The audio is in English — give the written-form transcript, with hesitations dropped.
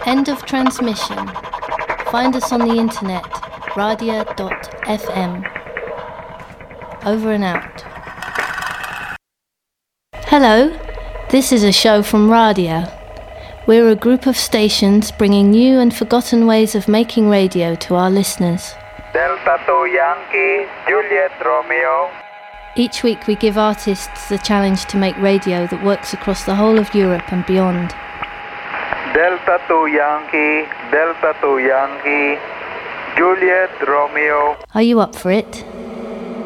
End of transmission. Find us on the internet, radia.fm. Over and out. Hello, this is a show from Radia. We're a group of stations bringing new and forgotten ways of making radio to our listeners. Delta 2 Yankee, Juliet Romeo. Each week we give artists the challenge to make radio that works across the whole of Europe and beyond. Delta 2 Yankee, Delta 2 Yankee, Juliet Romeo. Are you up for it?